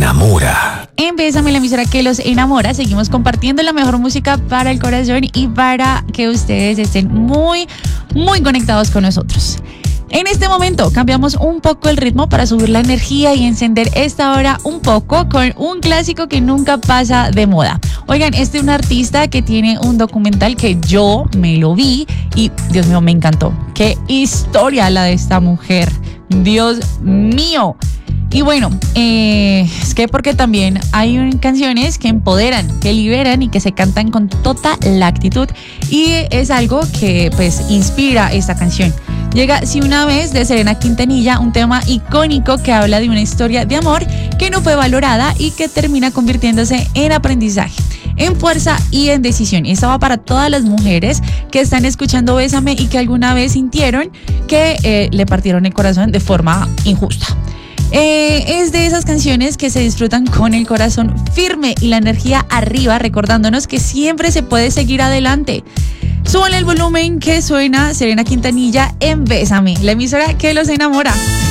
enamora. En Bésame, la emisora que los enamora, seguimos compartiendo la mejor música para el corazón y para que ustedes estén muy, muy conectados con nosotros. En este momento cambiamos un poco el ritmo para subir la energía y encender esta hora un poco con un clásico que nunca pasa de moda. Oigan, este es un artista que tiene un documental que yo me lo vi y, Dios mío, me encantó. Qué historia la de esta mujer. Dios mío. Y bueno, es que porque también hay canciones que empoderan, que liberan y que se cantan con toda la actitud. Y es algo que pues inspira esta canción. Llega Si una vez de Selena Quintanilla, un tema icónico que habla de una historia de amor que no fue valorada y que termina convirtiéndose en aprendizaje, en fuerza y en decisión. Y esto va para todas las mujeres que están escuchando Bésame y que alguna vez sintieron que le partieron el corazón de forma injusta. Es de esas canciones que se disfrutan con el corazón firme y la energía arriba, recordándonos que siempre se puede seguir adelante. Súbanle el volumen, que suena Selena Quintanilla en Bésame, la emisora que los enamora.